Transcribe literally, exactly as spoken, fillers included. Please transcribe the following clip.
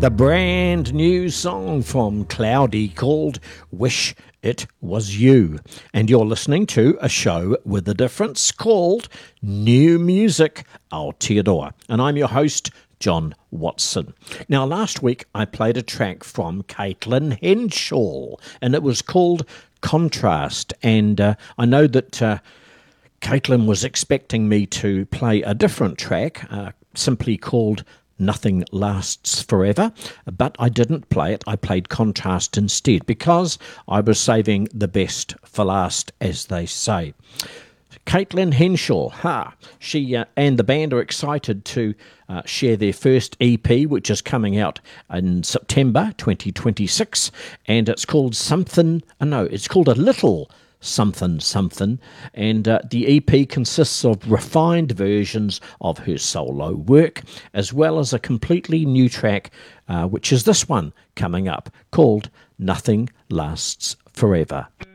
The brand new song from Cloudy called Wish It Was You. And you're listening to a show with a difference called New Music Aotearoa. And I'm your host, John Watson. Now, last week I played a track from Caitlin Henshaw, and it was called Contrast. And uh, I know that uh, Caitlin was expecting me to play a different track, uh, simply called Nothing Lasts Forever, but I didn't play it. I played Contrast instead because I was saving the best for last, as they say. Caitlin Henshaw, ha, she uh, and the band are excited to uh, share their first E P, which is coming out in September twenty twenty-six, and it's called something, uh, no, it's called A Little Something Something, and uh, the E P consists of refined versions of her solo work, as well as a completely new track, uh, which is this one coming up, called Nothing Lasts Forever.